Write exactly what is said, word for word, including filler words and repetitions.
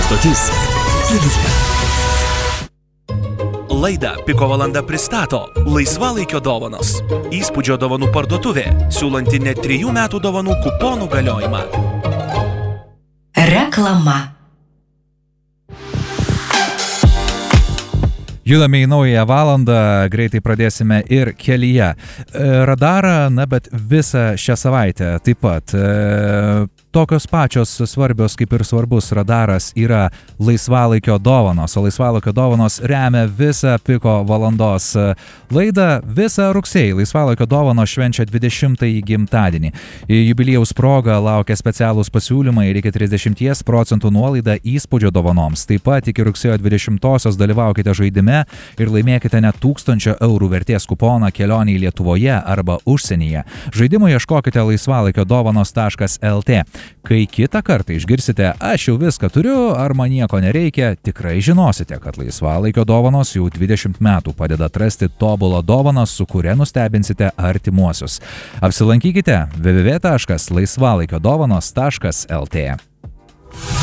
stotis Kelyje. Laidą Piko valanda pristato Laisvalaikio dovanos. Įspūdžio dovanų parduotuvė, siūlanti net trijų metų dovanų kuponų galiojimą. Reklama. Judame į naują valandą, greitai pradėsime ir Kelyje. Radarą, na bet visą šią savaitę taip pat. Tokios pačios svarbios kaip ir svarbus radaras yra laisvalaikio dovanos, o laisvalaikio dovanos remia visą Piko valandos laidą. Visą rugsėjį laisvalaikio dovanos švenčia dvidešimtąjį gimtadienį. Jubiliejaus proga laukia specialūs pasiūlymai ir iki trisdešimt procentų nuolaida įspūdžio dovanoms. Taip pat iki rugsėjo dvidešimtosios dalyvaukite žaidime ir laimėkite net tūkstančio eurų vertės kuponą kelionei Lietuvoje arba užsienyje. Žaidimų ieškokite laisvalaikio dovanos taškas lt. Kai kitą kartą išgirsite, aš jau viską turiu, ar man nieko nereikia, tikrai žinosite, kad laisvalaikio dovanos jau dvidešimt metų padeda atrasti tobulą dovaną, su kuria nustebinsite artimuosius. Apsilankykite w w w taškas laisvalaikio dovanos taškas lt.